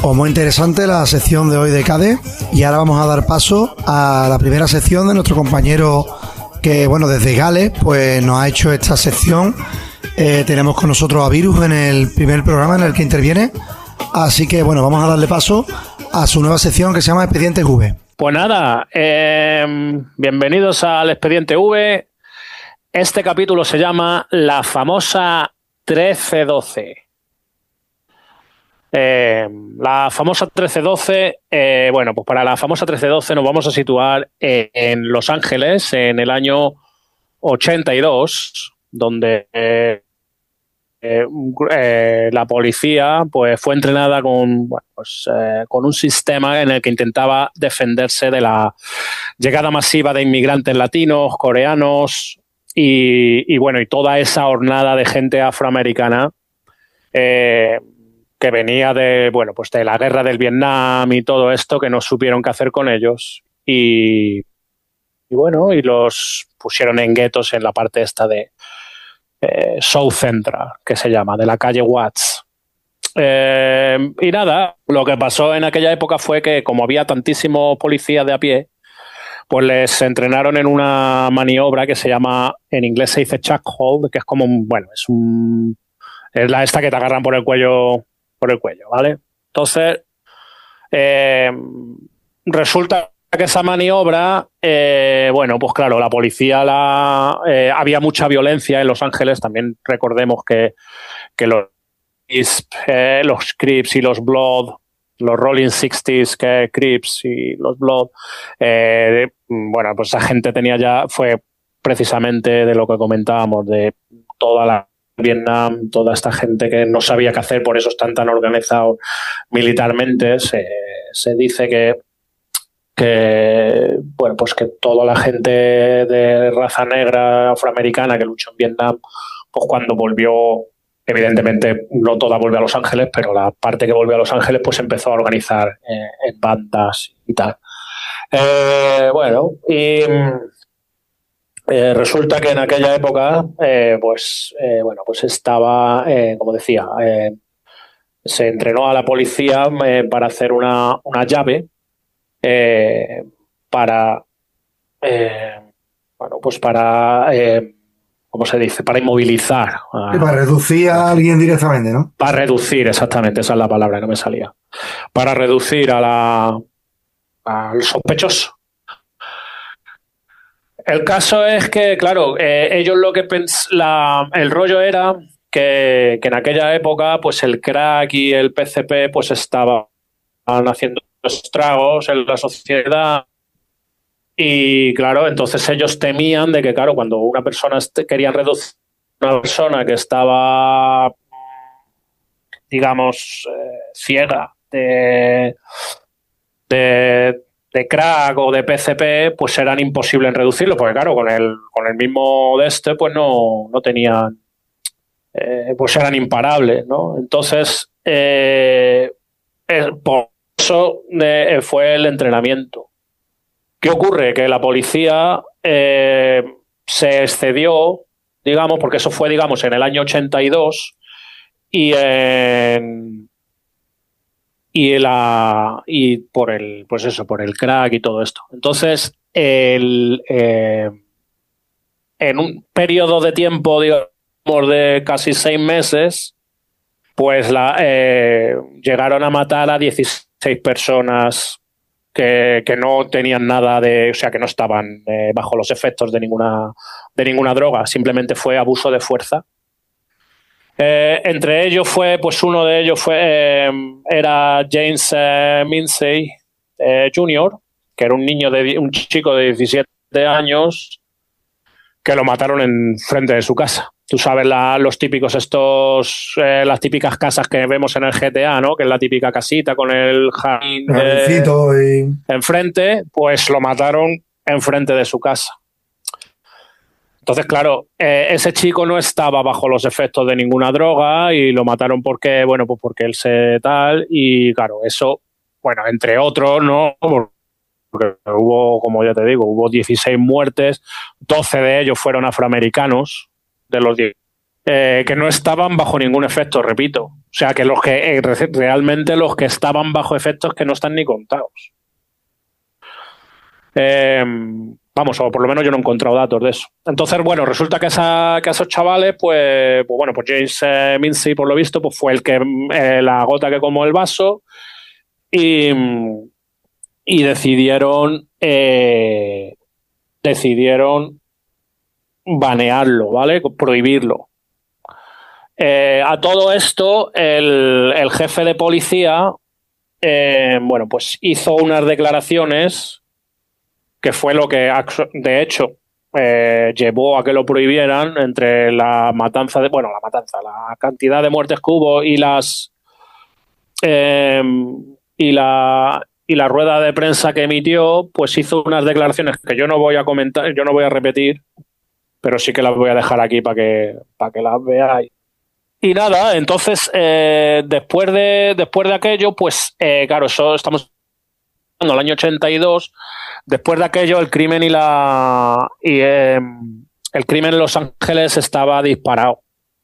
Pues muy interesante la sección de hoy de CADE, y ahora vamos a dar paso a la primera sección de nuestro compañero que, bueno, desde Gales, pues nos ha hecho esta sección. Tenemos con nosotros a Virus en el primer programa en el que interviene, así que, bueno, vamos a darle paso a su nueva sección que se llama Expediente V. Pues nada, bienvenidos al Expediente V. Este capítulo se llama La famosa 1312. La famosa 1312, bueno, pues para la famosa 1312 nos vamos a situar en Los Ángeles en el año 82, donde la policía pues fue entrenada con, bueno, pues, con un sistema en el que intentaba defenderse de la llegada masiva de inmigrantes latinos, coreanos y bueno, y toda esa hornada de gente afroamericana que venía de, bueno, pues de la guerra del Vietnam y todo esto, que no supieron qué hacer con ellos y bueno, y los pusieron en guetos en la parte esta de South Central, que se llama, de la calle Watts. Y nada, lo que pasó en aquella época fue que como había tantísimos policías de a pie, pues les entrenaron en una maniobra que se llama, en inglés se dice chuck hold, que es como un, bueno, es la esta que te agarran por el cuello, ¿vale? Entonces, resulta que esa maniobra, bueno, pues claro, la policía había mucha violencia en Los Ángeles. También recordemos que los Crips y los Blood, los Rolling 60s, que Crips y los Blood, bueno, pues esa gente fue precisamente de lo que comentábamos, de toda la Vietnam, toda esta gente que no sabía qué hacer, por eso están tan organizados militarmente. Se dice que bueno, pues que toda la gente de raza negra afroamericana que luchó en Vietnam, pues cuando volvió, evidentemente no toda volvió a Los Ángeles, pero la parte que volvió a Los Ángeles pues empezó a organizar en bandas y tal. Bueno, y resulta que en aquella época bueno, pues estaba, como decía, se entrenó a la policía para hacer una llave para bueno, pues para ¿cómo se dice? Para inmovilizar. Para reducir a alguien directamente, ¿no? Para reducir, exactamente, esa es la palabra que me salía. Para reducir al sospechoso. El caso es que, claro, ellos lo que el rollo era que en aquella época, pues el crack y el PCP pues estaban haciendo estragos en la sociedad. Y claro, entonces ellos temían de que, claro, cuando una persona querían reducir a una persona que estaba, digamos, ciega de crack o de PCP, pues eran imposibles en reducirlo, porque claro, con el mismo de este, pues no tenían, pues eran imparables, ¿no? Entonces, por eso fue el entrenamiento. ¿Qué ocurre? Que la policía se excedió, digamos, porque eso fue, digamos, en el año 82 y por el crack y todo esto. Entonces, en un periodo de tiempo, digamos, de casi 6 meses, pues llegaron a matar a 16 personas que no tenían nada o sea, que no estaban bajo los efectos de ninguna droga, simplemente fue abuso de fuerza. Entre ellos uno de ellos era James Mincey Jr., que era un chico de 17 años que lo mataron en frente de su casa. Tú sabes los típicos las típicas casas que vemos en el GTA, ¿no? Que es la típica casita con el jardín enfrente, pues lo mataron enfrente de su casa. Entonces, claro, ese chico no estaba bajo los efectos de ninguna droga y lo mataron porque, bueno, pues porque él se tal, y claro, eso, bueno, entre otros, ¿no? Porque hubo, como ya te digo, hubo 16 muertes, 12 de ellos fueron afroamericanos, de los que no estaban bajo ningún efecto, repito. O sea, que realmente los que estaban bajo efectos que no están ni contados. Vamos, o por lo menos yo no he encontrado datos de eso. Entonces, bueno, resulta que a esos chavales, pues James Mincy, por lo visto, pues fue la gota que colmó el vaso y decidieron banearlo, ¿vale? Prohibirlo. A todo esto, el jefe de policía, pues hizo unas declaraciones que fue lo que, de hecho, llevó a que lo prohibieran entre la cantidad de muertes que hubo y la rueda de prensa que emitió, pues hizo unas declaraciones que yo no voy a comentar, yo no voy a repetir, pero sí que las voy a dejar aquí para que las veáis. Y nada, entonces, después de aquello, pues, claro, eso estamos en el año 82. Después de aquello, el crimen el crimen en Los Ángeles estaba disparado.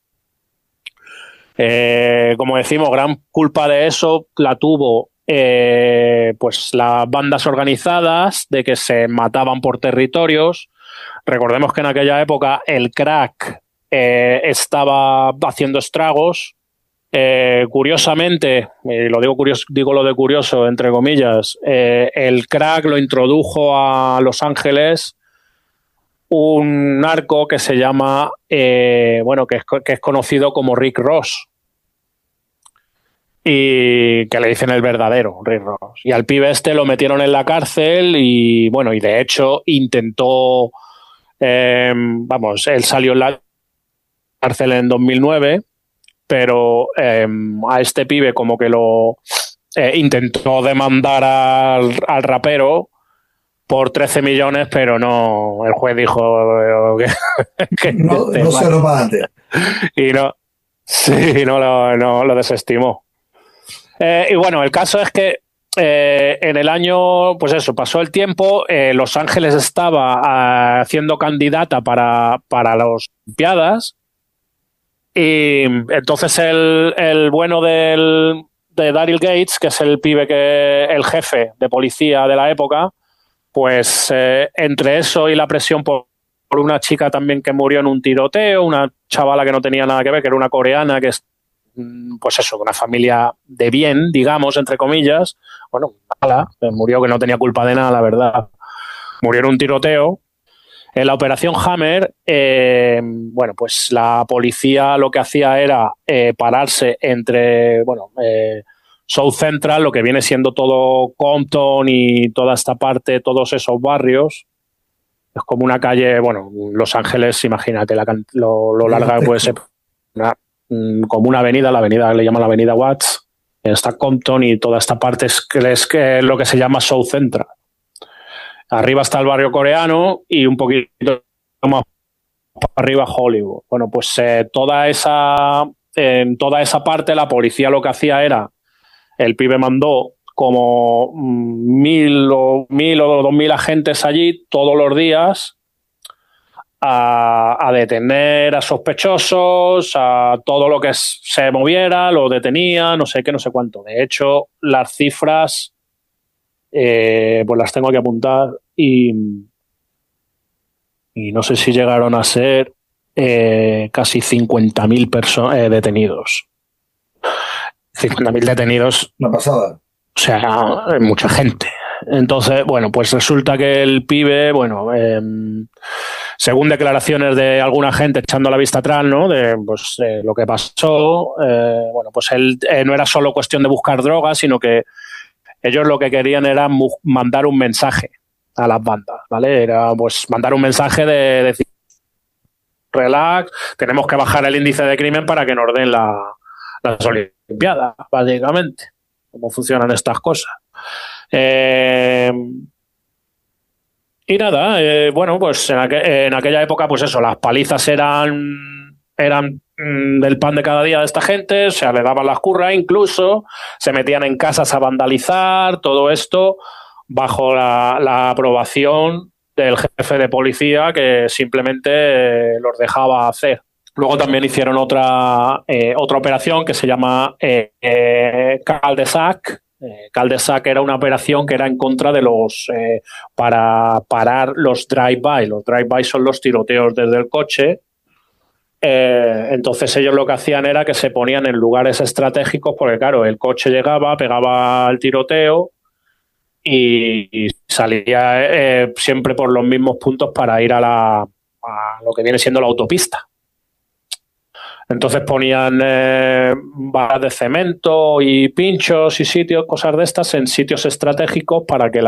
Como decimos, gran culpa de eso la tuvo pues las bandas organizadas, de que se mataban por territorios. Recordemos que en aquella época el crack estaba haciendo estragos. Curiosamente, digo lo de curioso entre comillas, el crack lo introdujo a Los Ángeles un narco que se llama, que es conocido como Rick Ross, y que le dicen el verdadero Rick Ross. Y al pibe este lo metieron en la cárcel y de hecho intentó, él salió en la cárcel en 2009, pero a este pibe como que lo intentó demandar al rapero por 13 millones, pero no, el juez dijo que no se lo va a hacer. Y no lo desestimó. Y bueno, el caso es que en el año, pues eso, pasó el tiempo, Los Ángeles estaba haciendo candidata para las Olimpiadas. Y entonces el bueno de Daryl Gates, que es el jefe de policía de la época, pues entre eso y la presión por una chica también que murió en un tiroteo, una chavala que no tenía nada que ver, que era una coreana, que es, pues eso, una familia de bien, digamos, entre comillas, mala, murió que no tenía culpa de nada, la verdad, murió en un tiroteo. En la operación Hammer, pues la policía lo que hacía era pararse entre, South Central, lo que viene siendo todo Compton y toda esta parte, todos esos barrios. Es como una calle, Los Ángeles, imagínate lo larga que puede ser, como una avenida, la avenida le llaman la avenida Watts, está Compton y toda esta parte es lo que se llama South Central. Arriba está el barrio coreano y un poquito más arriba Hollywood. Bueno, pues en toda esa parte la policía lo que hacía era, el pibe mandó como 1.000 o 2.000 agentes allí todos los días a detener a sospechosos, a todo lo que se moviera, lo detenía, no sé qué, no sé cuánto. De hecho, las cifras pues las tengo que apuntar y no sé si llegaron a ser casi 50.000 detenidos. 50.000 detenidos. Una pasada. O sea, mucha gente. Entonces, pues resulta que el pibe, según declaraciones de alguna gente echando la vista atrás, ¿no? De lo que pasó, pues él no era solo cuestión de buscar drogas, sino que ellos lo que querían era mandar un mensaje a las bandas, ¿vale? Era pues mandar un mensaje de decir, relax, tenemos que bajar el índice de crimen para que nos den las Olimpiadas, básicamente. Cómo funcionan estas cosas. Y nada, pues en aquella época, pues eso, las palizas eran del pan de cada día de esta gente, o sea, le daban las curras, incluso se metían en casas a vandalizar, todo esto bajo la aprobación del jefe de policía, que simplemente los dejaba hacer. Luego también hicieron otra operación que se llama Cul-de-sac. Cul-de-sac era una operación que era en contra de para parar los drive-by. Los drive-by son los tiroteos desde el coche. Entonces ellos lo que hacían era que se ponían en lugares estratégicos porque, claro, el coche llegaba, pegaba el tiroteo y salía siempre por los mismos puntos para ir a lo que viene siendo la autopista. Entonces ponían barras de cemento y pinchos y sitios, cosas de estas, en sitios estratégicos para que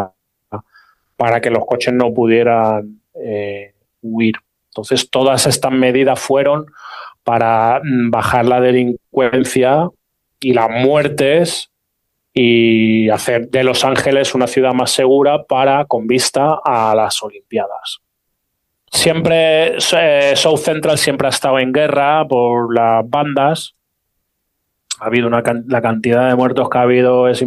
los coches no pudieran huir. Entonces todas estas medidas fueron para bajar la delincuencia y las muertes y hacer de Los Ángeles una ciudad más segura con vista a las Olimpiadas. Siempre South Central siempre ha estado en guerra por las bandas. Ha habido la cantidad de muertos que ha habido es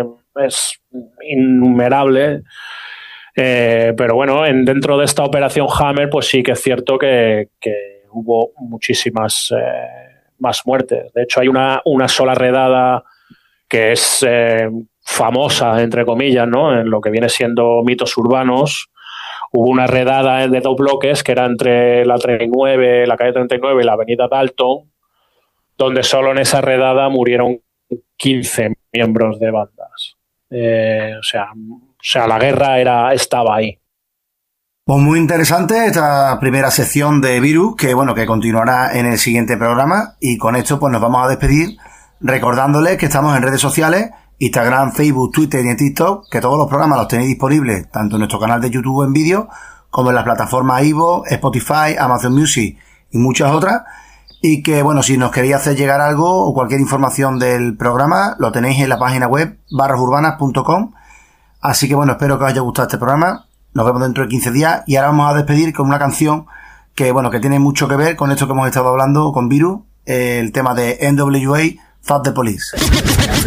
innumerable. Pero bueno, dentro de esta operación Hammer, pues sí que es cierto que hubo muchísimas más muertes. De hecho, hay una sola redada que es famosa, entre comillas, ¿no? En lo que viene siendo mitos urbanos. Hubo una redada de 2 bloques que era entre la calle 39 y la avenida Dalton, donde solo en esa redada murieron 15 miembros de bandas. O sea, la guerra estaba ahí. Pues muy interesante esta primera sección de Virus, que continuará en el siguiente programa. Y con esto pues nos vamos a despedir, recordándoles que estamos en redes sociales, Instagram, Facebook, Twitter y en TikTok, que todos los programas los tenéis disponibles tanto en nuestro canal de YouTube en vídeo como en las plataformas iVoox, Spotify, Amazon Music y muchas otras. Y que si nos queréis hacer llegar algo o cualquier información del programa, lo tenéis en la página web barrasurbanas.com. Así que espero que os haya gustado este programa. Nos vemos dentro de 15 días y ahora vamos a despedir con una canción que tiene mucho que ver con esto que hemos estado hablando con Virus, el tema de NWA, Fuck the Police.